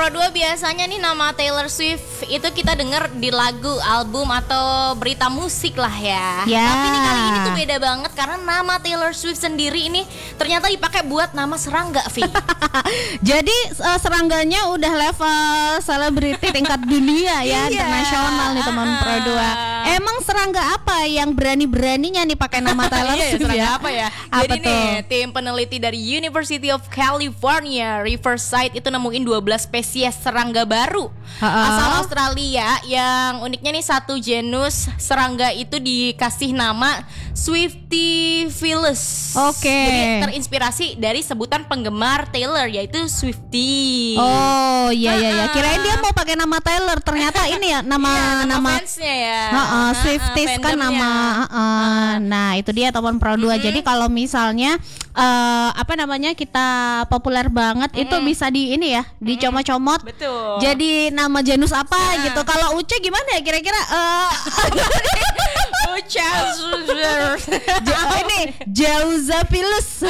Pro 2 biasanya nih nama Taylor Swift itu kita denger di lagu, album atau berita musik lah ya. Tapi nih kali ini tuh beda banget karena nama Taylor Swift sendiri ini ternyata dipakai buat nama serangga, Vi. Jadi serangganya udah level selebriti tingkat dunia ya, internasional nih teman Pro 2. Emang serangga apa yang berani-beraninya nih pakai nama Taylor Swift ya? Apa ya? Apa Jadi tuh? nih tim peneliti dari University of California Riverside itu nemuin 12 spesies serangga baru asal Australia. Yang uniknya nih satu genus serangga itu dikasih nama Swiftyphilus. Jadi terinspirasi dari sebutan penggemar Taylor yaitu Swiftie. Oh iya. Kirain dia mau pakai nama Taylor, ternyata ini ya nama fansnya ya. Swifties kan nama. Nah itu dia teman Pro 2. Jadi kalau misalnya kita populer banget itu bisa di ini ya, dicomot-comot. Betul. Jadi nama genus apa gitu. Kalau Uce gimana ya kira-kira? Uce ini Jauzaphilus.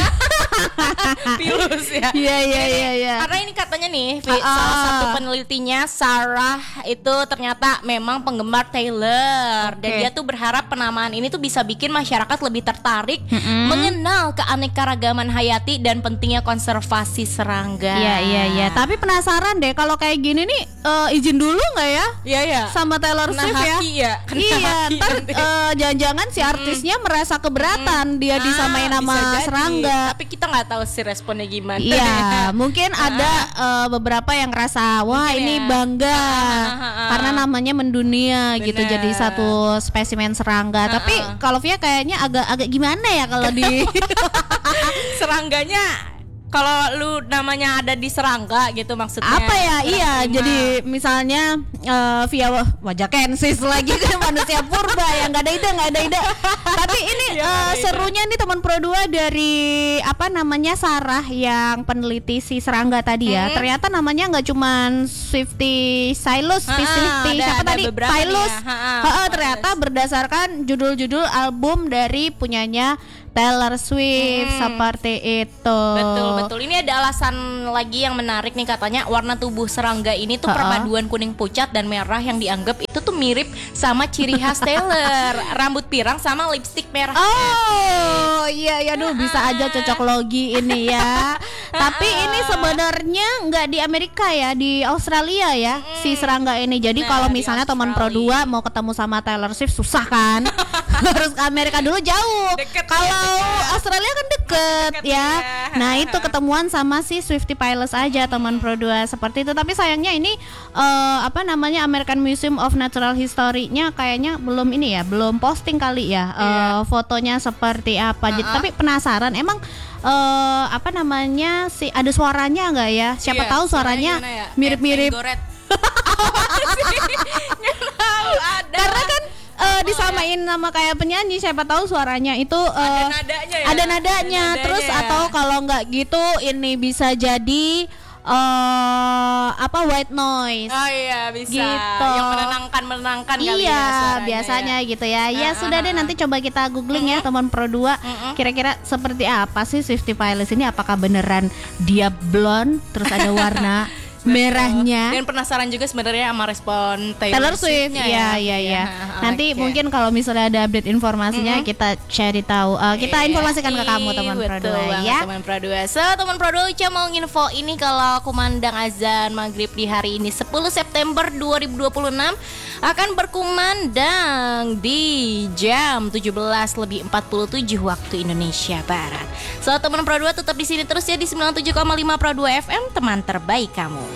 Pilus ya. Iya. Karena ini katanya nih, salah satu penelitinya Sarah itu ternyata memang penggemar Taylor. Dan dia tuh berharap penamaan ini tuh bisa bikin masyarakat lebih tertarik mengenal keanekaragaman hayati dan pentingnya konservasi serangga. Iya. Tapi penasaran deh kalau kayak gini nih, izin dulu nggak ya? Iya. Sama Taylor Swift ya. Iya. Ntar jangan-jangan si artisnya merasa keberatan dia disamain nama serangga. Tapi kita nggak tahu sih responnya gimana. Iya. Mungkin ada beberapa yang ngerasa wah mungkin ini ya. bangga karena namanya mendunia gitu, Bener. jadi satu spesimen serangga. Tapi kalau Via kayaknya agak gimana ya kalau di serangganya. Kalau lu namanya ada di serangga gitu maksudnya. apa ya? Iya, terima. jadi misalnya via wajah Kensis lagi kan manusia purba yang nggak ada ide. Tapi ini serunya nih teman Pro 2 dari Sarah yang peneliti si serangga tadi ya. Ternyata namanya nggak cuman Swiftyphilus, siapa tadi? Philus. Ternyata berdasarkan judul-judul album dari punyanya Taylor Swift seperti itu. Betul. Ini ada alasan lagi yang menarik nih, katanya warna tubuh serangga ini tuh perpaduan kuning pucat dan merah yang dianggap itu tuh mirip sama ciri khas Taylor. Rambut pirang sama lipstik merah. Oh iya bisa aja cocok logi ini ya. Tapi ini sebenarnya nggak di Amerika ya, di Australia ya si serangga ini. Jadi kalau misalnya teman Pro 2 mau ketemu sama Taylor Swift susah kan? Harus ke Amerika dulu, jauh. Kalau Australia kan deket ya. Nah itu ketemuan sama si Swiftyphilus aja teman Pro 2 seperti itu. Tapi sayangnya ini American Museum of Natural History-nya kayaknya belum posting kali ya fotonya seperti apa. Tapi penasaran emang ada suaranya nggak ya? Siapa tahu suaranya mirip-mirip. Karena kan disamain nama kayak penyanyi, siapa tahu suaranya itu ada nadanya. Terus atau kalau nggak gitu ini bisa jadi white noise. Oh iya bisa. Gitu. Yang menenangkan kali ya suaranya biasanya ya. Gitu ya. Ya sudah deh, nanti coba kita googling ya teman Pro 2. Kira-kira seperti apa sih Swiftyphilus ini? Apakah beneran dia blonde terus ada warna merahnya? Dan penasaran juga sebenarnya sama respon Taylor Swift. Iya. Nanti mungkin kalau misalnya ada update informasinya kita cari tahu. Kita informasikan ke kamu teman Pro 2 ya. Teman Pro 2. Teman Pro 2 Uca mau nginfo ini kalau kumandang azan maghrib di hari ini 10 September 2026 akan berkumandang di jam 17:47 waktu Indonesia Barat. Teman Pro 2 tetap di sini terus ya di 97,5 Pro 2 FM, teman terbaik kamu.